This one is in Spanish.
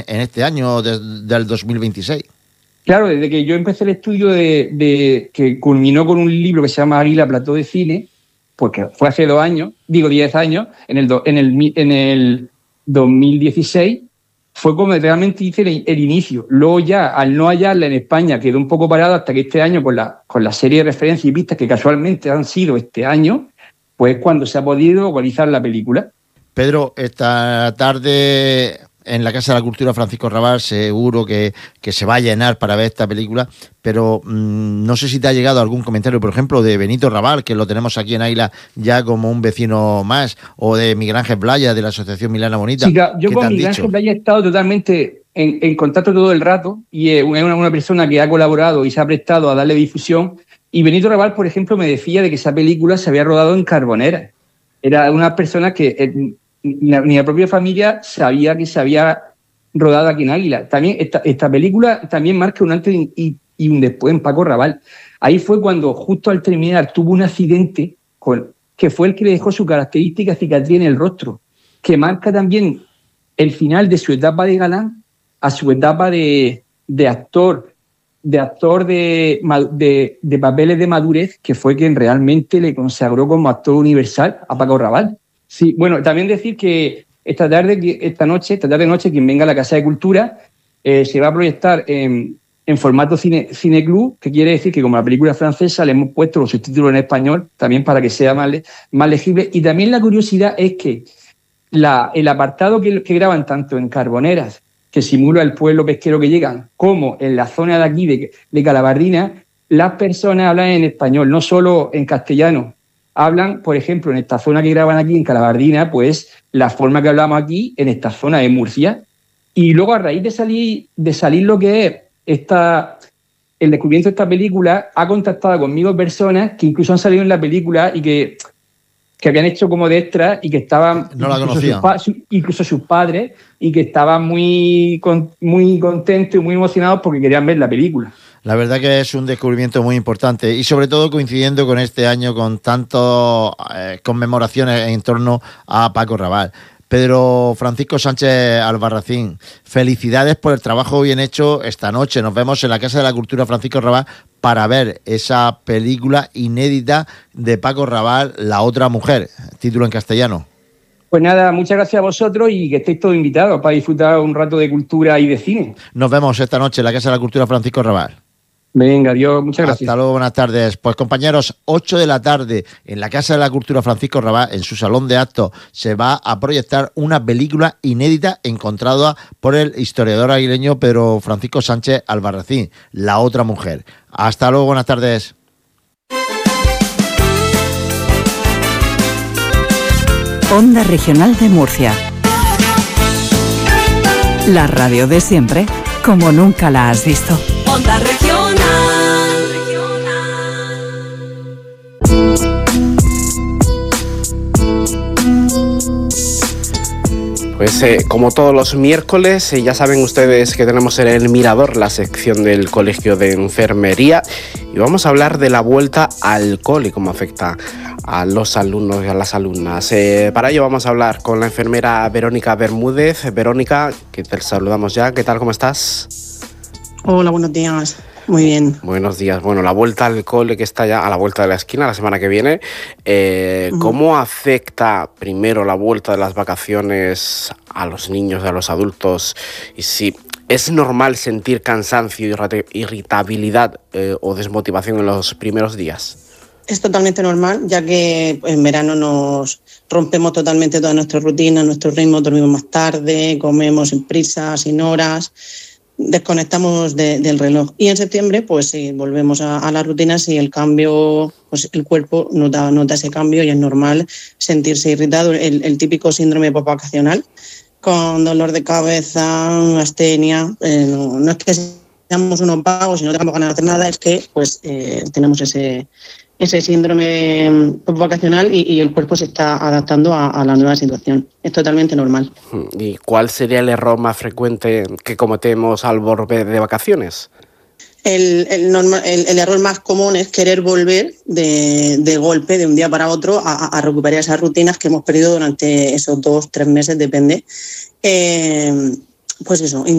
en este año del 2026. Claro, desde que yo empecé el estudio que culminó con un libro que se llama Águila Plató de Cine, porque fue hace 10 años, en el 2016, fue como realmente hice el inicio. Luego ya, al no hallarla en España, quedó un poco parado hasta que este año, con la serie de referencias y pistas que casualmente han sido este año, pues cuando se ha podido localizar la película. Pedro, esta tarde en la Casa de la Cultura Francisco Rabal seguro que se va a llenar para ver esta película, pero no sé si te ha llegado algún comentario, por ejemplo, de Benito Rabal, que lo tenemos aquí en Águila ya como un vecino más, o de Miguel Ángel Blaya, de la Asociación Milana Bonita. Sí, yo con Miguel Ángel Blaya he estado totalmente en contacto todo el rato, y es una persona que ha colaborado y se ha prestado a darle difusión. Y Benito Rabal, por ejemplo, me decía de que esa película se había rodado en Carbonera. Era una persona que ni la propia familia sabía que se había rodado aquí en Águila. También esta película también marca un antes y un después en Paco Rabanne. Ahí fue cuando, justo al terminar, tuvo un accidente que fue el que le dejó su característica cicatriz en el rostro, que marca también el final de su etapa de galán a su etapa de actor de papeles de madurez, que fue quien realmente le consagró como actor universal a Paco Rabanne. Sí, bueno, también decir que esta tarde noche, quien venga a la Casa de Cultura se va a proyectar en formato cine club, que quiere decir que como la película es francesa le hemos puesto los subtítulos en español, también para que sea más legible. Y también la curiosidad es que el apartado que graban tanto en Carboneras, que simula el pueblo pesquero que llegan, como en la zona de aquí de Calabardina, las personas hablan en español, no solo en castellano. Hablan, por ejemplo, en esta zona que graban aquí en Calabardina, pues la forma que hablamos aquí en esta zona de Murcia. Y luego, a raíz de salir lo que es el descubrimiento de esta película, ha contactado conmigo personas que incluso han salido en la película y que habían hecho como de extras y que estaban, no la conocían, incluso sus padres, y que estaban muy contentos y muy emocionados porque querían ver la película. La verdad que es un descubrimiento muy importante y sobre todo coincidiendo con este año con tantas conmemoraciones en torno a Paco Rabanne. Pedro Francisco Sánchez Albarracín, felicidades por el trabajo bien hecho esta noche. Nos vemos en la Casa de la Cultura Francisco Rabanne para ver esa película inédita de Paco Rabanne, La otra mujer, título en castellano. Pues nada, muchas gracias a vosotros y que estéis todos invitados para disfrutar un rato de cultura y de cine. Nos vemos esta noche en la Casa de la Cultura Francisco Rabanne. Venga, adiós, muchas gracias. Hasta luego, buenas tardes. Pues compañeros, 8 de la tarde en la Casa de la Cultura Francisco Rabanne, en su salón de actos, se va a proyectar una película inédita encontrada por el historiador aguileño Pedro Francisco Sánchez Albarracín, La otra mujer. Hasta luego, buenas tardes. Onda Regional de Murcia. La radio de siempre, como nunca la has visto. Onda Regional. Pues como todos los miércoles, ya saben ustedes que tenemos en el Mirador la sección del Colegio de Enfermería y vamos a hablar de la vuelta al cole y cómo afecta a los alumnos y a las alumnas. Para ello vamos a hablar con la enfermera Verónica Bermúdez. Verónica, que te saludamos ya. ¿Qué tal? ¿Cómo estás? Hola, buenos días. Muy bien. Buenos días. Bueno, la vuelta al cole que está ya a la vuelta de la esquina la semana que viene. ¿Cómo afecta primero la vuelta de las vacaciones a los niños, a los adultos? Y si es normal sentir cansancio, irritabilidad o desmotivación en los primeros días. Es totalmente normal, ya que en verano nos rompemos totalmente toda nuestra rutina, nuestro ritmo, dormimos más tarde, comemos sin prisa, sin horas, desconectamos del reloj. Y en septiembre, pues sí, volvemos a las rutinas y el cambio, pues el cuerpo nota ese cambio y es normal sentirse irritado, el típico síndrome postvacacional, con dolor de cabeza, astenia. No es que seamos unos vagos y no tengamos ganas de hacer nada, es que pues tenemos ese síndrome postvacacional y el cuerpo se está adaptando a la nueva situación. Es totalmente normal. ¿Y cuál sería el error más frecuente que cometemos al volver de vacaciones? El error más común es querer volver de golpe, de un día para otro, a recuperar esas rutinas que hemos perdido durante esos 2-3 meses, depende. Pues eso,